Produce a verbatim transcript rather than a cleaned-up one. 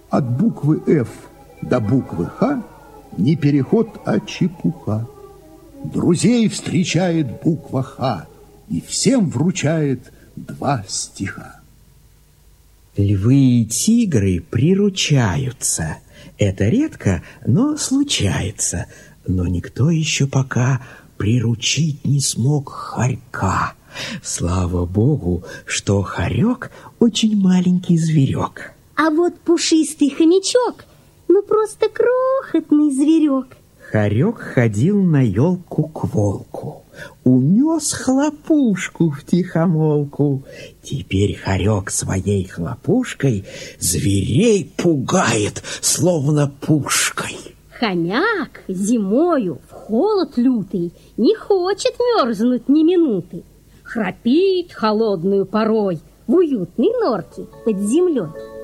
От буквы Ф до буквы Х не переход, а чепуха. Друзей встречает буква Х и всем вручает два стиха. Львы и тигры приручаются. Это редко, но случается. Но никто еще пока приручить не смог хорька. Слава богу, что хорек очень маленький зверек. А вот пушистый хомячок, ну просто крохотный зверек. Хорек ходил на елку к волку, унес хлопушку втихомолку. Теперь хорек своей хлопушкой зверей пугает, словно пушкой. Хомяк зимою в холод лютый не хочет мерзнуть ни минуты. Храпит холодную порой в уютной норке под землей.